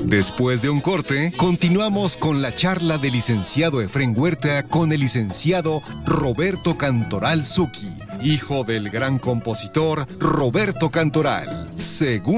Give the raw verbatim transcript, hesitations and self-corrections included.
Después de un corte, continuamos con la charla del licenciado Efrén Huerta con el licenciado Roberto Cantoral Zucchi, hijo del gran compositor Roberto Cantoral. Según